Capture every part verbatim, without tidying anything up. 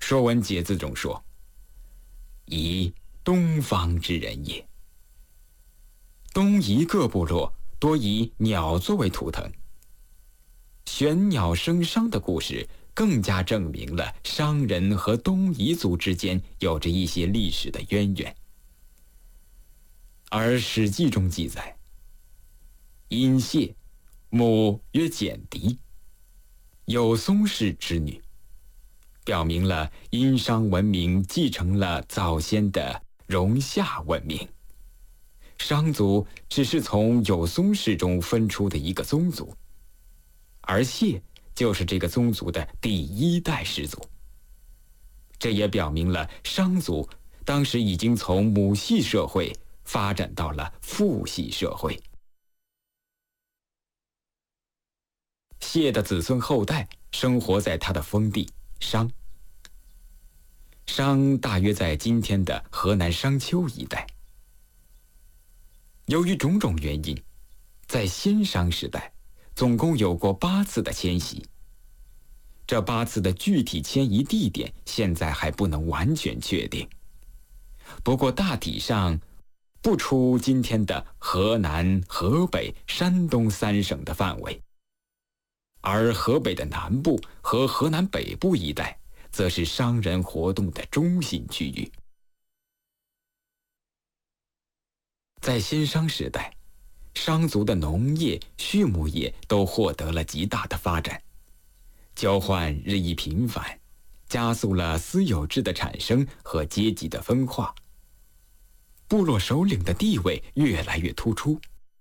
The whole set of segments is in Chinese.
说文解字中说：“夷，东方之人也。”东夷各部落多以鸟作为图腾，玄鸟生商的故事更加证明了商人和东夷族之间有着一些历史的渊源。而《史记》中记载，殷谢，母曰简狄，有松氏之女，表明了殷商文明继承了早先的戎夏文明。商族只是从有松氏中分出的一个宗族，而谢就是这个宗族的第一代始祖。这也表明了商族当时已经从母系社会发展到了父系社会。谢的子孙后代生活在他的封地商，商大约在今天的河南商丘一带。由于种种原因，在先商时代总共有过八次的迁徙。这八次的具体迁移地点现在还不能完全确定，不过大体上不出今天的河南、河北、山东三省的范围。而河北的南部和河南北部一带则是商人活动的中心区域。在先商时代，商族的农业、畜牧业都获得了极大的发展，交换日益频繁，加速了私有制的产生和阶级的分化，部落首领的地位越来越突出。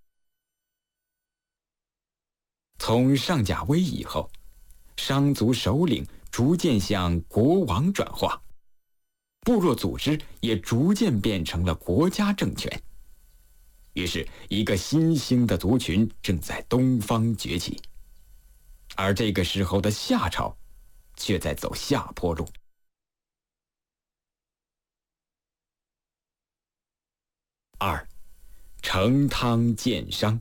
从上甲威以后，商族首领逐渐向国王转化，部落组织也逐渐变成了国家政权。于是，一个新兴的族群正在东方崛起，而这个时候的夏朝却在走下坡路。二，成汤建商。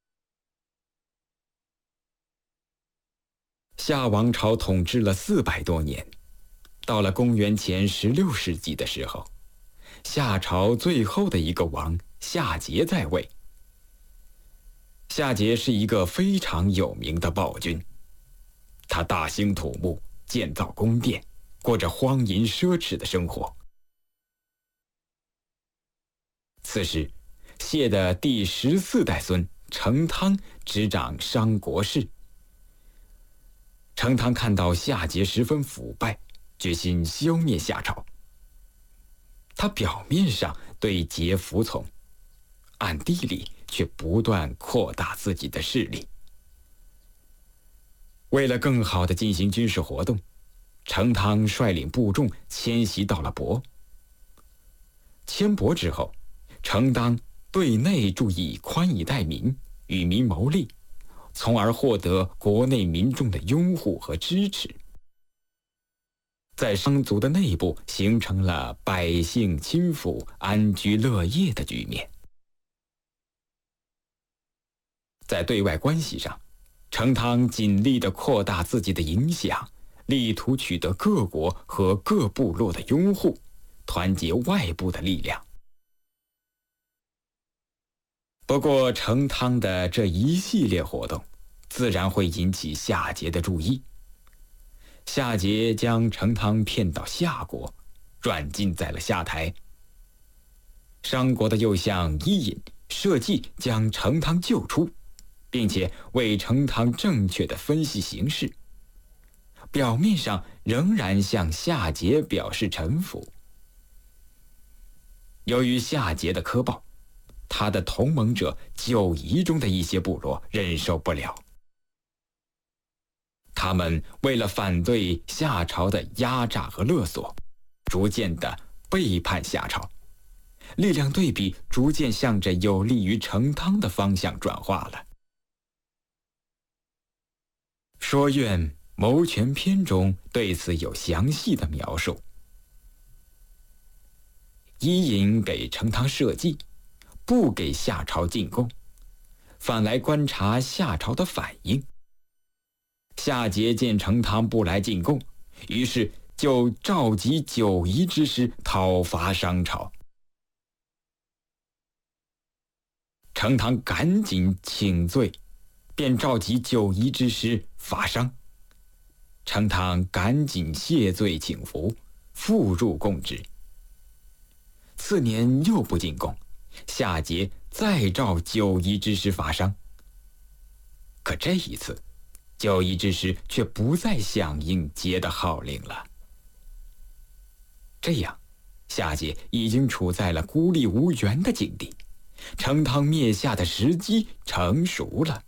夏王朝统治了四百多年，到了公元前十六世纪的时候，夏朝最后的一个王夏桀在位。夏桀是一个非常有名的暴君，他大兴土木，建造宫殿，过着荒淫奢侈的生活。此时，谢的第十四代孙成汤执掌商国事。成汤看到夏桀十分腐败，决心消灭夏朝。他表面上对桀服从，暗地里却不断扩大自己的势力。为了更好地进行军事活动，成汤率领部众迁徙到了亳。迁亳之后，成汤对内注意宽以待民，与民谋利，从而获得国内民众的拥护和支持。在商族的内部形成了百姓亲附、安居乐业的局面。在对外关系上，成汤尽力地扩大自己的影响，力图取得各国和各部落的拥护，团结外部的力量。不过，成汤的这一系列活动自然会引起夏桀的注意。夏桀将成汤骗到夏国，软禁在了夏台。商国的右相伊尹设计将成汤救出，并且为成汤正确的分析形势，表面上仍然向夏桀表示臣服。由于夏桀的苛暴，他的同盟者九夷中的一些部落忍受不了，他们为了反对夏朝的压榨和勒索，逐渐的背叛夏朝，力量对比逐渐向着有利于成汤的方向转化了。《说苑谋权篇》中对此有详细的描述。伊尹给成汤设计，不给夏朝进贡，反来观察夏朝的反应。夏桀见成汤不来进贡，于是就召集九夷之师讨伐商朝。成汤赶紧请罪，便召集九夷之师伐商。成汤赶紧谢罪请服，复入贡之。次年又不进贡，夏桀再召九夷之师伐商。可这一次，九夷之师却不再响应桀的号令了。这样，夏桀已经处在了孤立无援的境地，成汤灭夏的时机成熟了。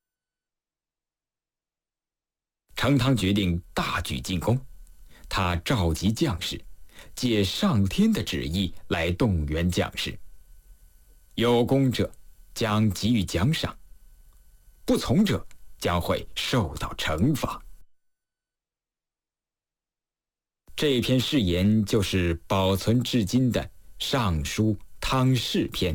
成汤决定大举进攻，他召集将士，借上天的旨意来动员将士。有功者将给予奖赏，不从者将会受到惩罚。这篇誓言就是保存至今的《尚书汤氏篇》。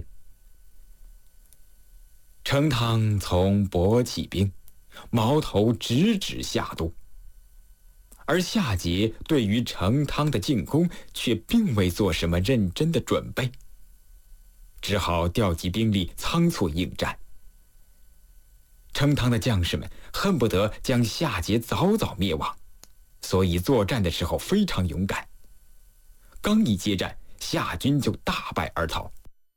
成汤从亳起兵，矛头直指夏都，而夏桀对于成汤的进攻却并未做什么认真的准备，只好调集兵力仓促应战。成汤的将士们恨不得将夏桀早早灭亡，所以作战的时候非常勇敢。刚一接战，夏军就大败而逃。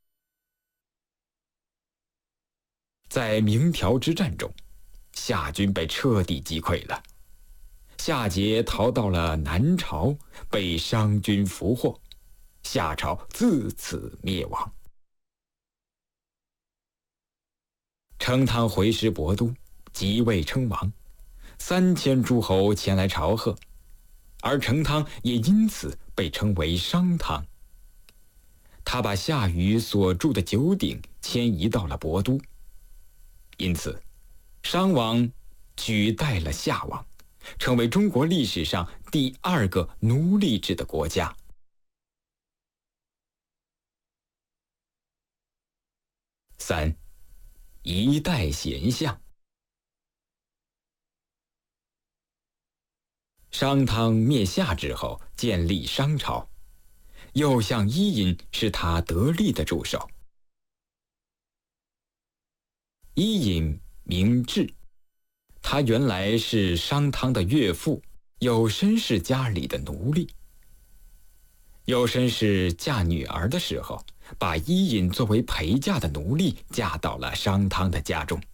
在鸣条之战中，夏军被彻底击溃了。夏桀逃到了南朝，被商军俘获，夏朝自此灭亡。成汤回师亳都，即位称王，三千诸侯前来朝贺，而成汤也因此被称为商汤。他把夏禹所筑的九鼎迁移到了亳都，因此商王取代了夏王，成为中国历史上第二个奴隶制的国家。三，一代贤相。商汤灭夏之后，建立商朝，右相伊尹是他得力的助手。伊尹名质，他原来是商汤的岳父，有申氏家里的奴隶。有申氏嫁女儿的时候，把伊尹作为陪嫁的奴隶嫁到了商汤的家中。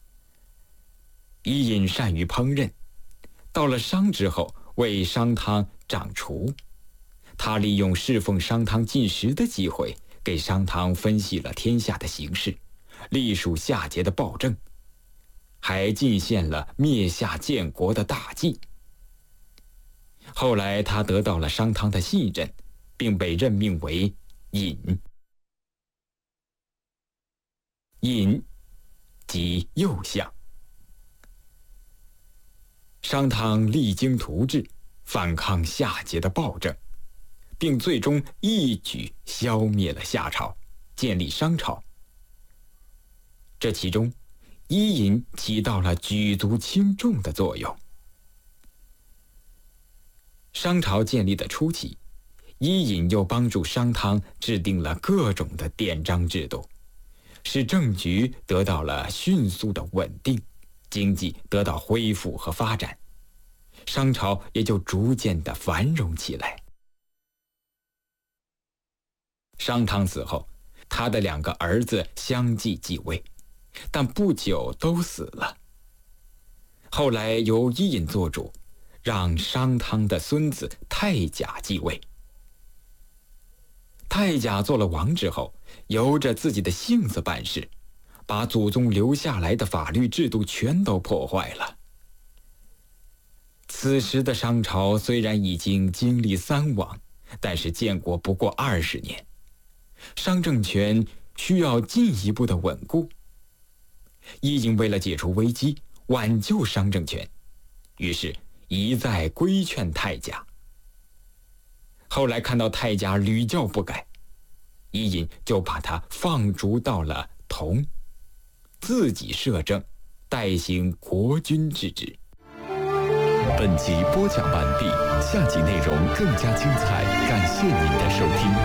伊尹善于烹饪，到了商之后为商汤掌厨。他利用侍奉商汤进食的机会，给商汤分析了天下的形势，隶属夏桀的暴政，还进献了灭夏建国的大计。后来他得到了商汤的信任，并被任命为尹。尹即右相。商汤励精图治，反抗夏桀的暴政，并最终一举消灭了夏朝，建立商朝。这其中，伊尹起到了举足轻重的作用。商朝建立的初期，伊尹又帮助商汤制定了各种的典章制度，使政局得到了迅速的稳定，经济得到恢复和发展，商朝也就逐渐的繁荣起来。商汤死后，他的两个儿子相继继位，但不久都死了。后来由伊尹做主，让商汤的孙子太甲继位。太甲做了王之后，由着自己的性子办事，把祖宗留下来的法律制度全都破坏了。此时的商朝虽然已经经历三王，但是建国不过二十年，商政权需要进一步的稳固。伊尹为了解除危机，挽救商政权，于是一再规劝太甲。后来看到太甲屡教不改，伊尹就把他放逐到了佗，自己摄政，代行国君之职。 本集播讲完毕。 下集内容更加精彩，感谢您的收听。